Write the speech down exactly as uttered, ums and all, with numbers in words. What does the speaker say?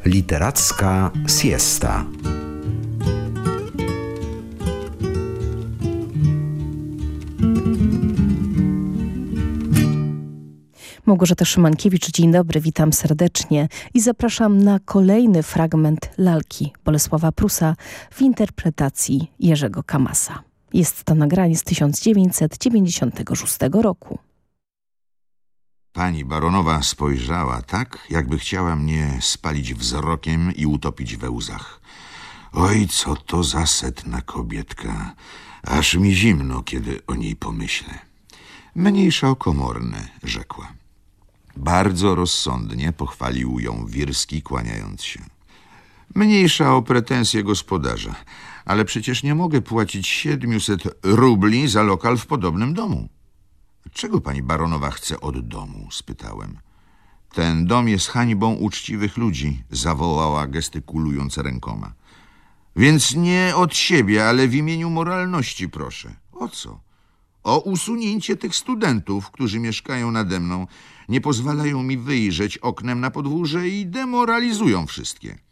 Literacka siesta. Małgorzata Szymankiewicz, dzień dobry, witam serdecznie i zapraszam na kolejny fragment lalki Bolesława Prusa w interpretacji Jerzego Kamasa. Jest to nagranie z tysiąc dziewięćset dziewięćdziesiątego szóstego roku. Pani baronowa spojrzała tak, jakby chciała mnie spalić wzrokiem i utopić we łzach. Oj, co to za setna kobietka. Aż mi zimno, kiedy o niej pomyślę. Mniejsza o komorne, rzekła. Bardzo rozsądnie pochwalił ją Wirski, kłaniając się. Mniejsza o pretensje gospodarza, ale przecież nie mogę płacić siedmiuset rubli za lokal w podobnym domu. Czego pani baronowa chce od domu? Spytałem. Ten dom jest hańbą uczciwych ludzi, zawołała, gestykulując rękoma. Więc nie od siebie, ale w imieniu moralności proszę. O co? O usunięcie tych studentów, którzy mieszkają nade mną, nie pozwalają mi wyjrzeć oknem na podwórze i demoralizują wszystkie.